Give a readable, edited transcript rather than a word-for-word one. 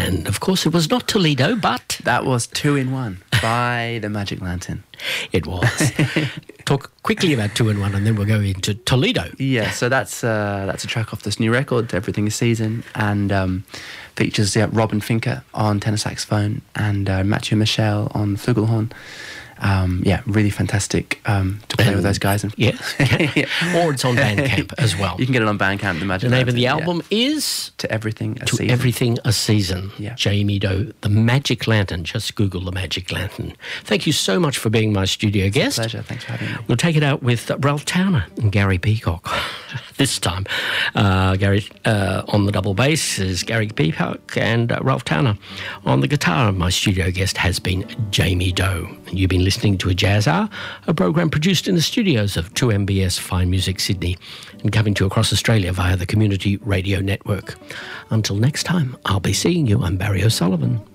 And, of course, it was not Toledo, but... That was 2 in 1 by the Magic Lantern. It was. Talk quickly about 2 in 1 and then we'll go into Toledo. Yeah, so that's a track off this new record, Everything is Season, and features Robin Finker on tenor saxophone and Mathieu Michel on flugelhorn. Really fantastic to play with those guys. Yeah. Or it's on Bandcamp as well. You can get it on Bandcamp. The name of the album is... To Everything a Season. To Everything a Season. Yeah. Jamie Doe, The Magic Lantern. Just Google The Magic Lantern. Thank you so much for being my studio guest. It's a pleasure. Thanks for having me. We'll take it out with Ralph Towner and Gary Peacock. This time, Gary on the double bass is Gary Peacock, and Ralph Towner on the guitar. My studio guest has been Jamie Doe. And you've been listening to A Jazz Hour, a program produced in the studios of 2MBS Fine Music Sydney and coming to you across Australia via the Community Radio Network. Until next time, I'll be seeing you. I'm Barry O'Sullivan.